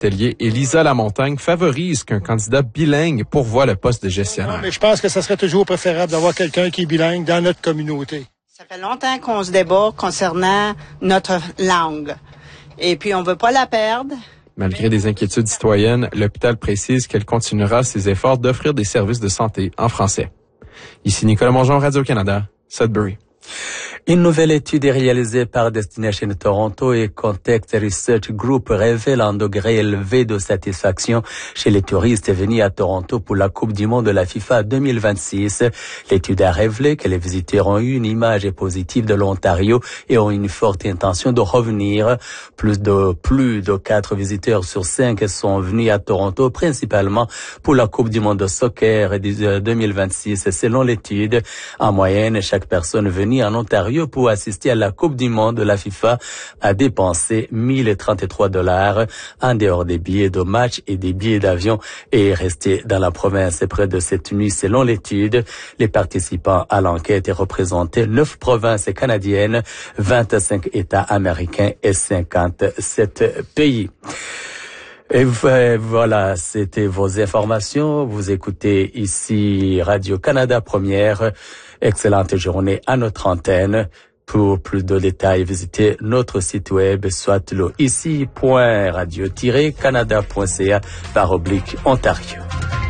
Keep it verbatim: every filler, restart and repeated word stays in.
Tellier et Lisa Lamontagne favorisent qu'un candidat bilingue pourvoie le poste de gestionnaire. Non, mais je pense que ça serait toujours préférable d'avoir quelqu'un qui est bilingue dans notre communauté. Ça fait longtemps qu'on se débat concernant notre langue. Et puis, on veut pas la perdre. Malgré des inquiétudes citoyennes, l'hôpital précise qu'elle continuera ses efforts d'offrir des services de santé en français. Ici Nicolas Mongeon, Radio-Canada, Sudbury. Une nouvelle étude réalisée par Destination Toronto et Context Research Group révèle un degré élevé de satisfaction chez les touristes venus à Toronto pour la Coupe du Monde de la FIFA deux mille vingt-six. L'étude a révélé que les visiteurs ont eu une image positive de l'Ontario et ont une forte intention de revenir. Plus de plus de quatre visiteurs sur cinq sont venus à Toronto, principalement pour la Coupe du Monde de soccer deux mille vingt-six. Selon l'étude, en moyenne, chaque personne venue en Ontario pour assister à la Coupe du Monde de la FIFA a dépensé mille trente-trois dollars en dehors des billets de match et des billets d'avion et est resté dans la province près de cette nuit. Selon l'étude, les participants à l'enquête représentaient neuf provinces canadiennes, vingt-cinq États américains et cinquante-sept pays. Et voilà, c'était vos informations. Vous écoutez ici Radio-Canada Première. Excellente journée à notre antenne. Pour plus de détails, visitez notre site web, soit le ici point radio tiret canada point c a par oblique Ontario.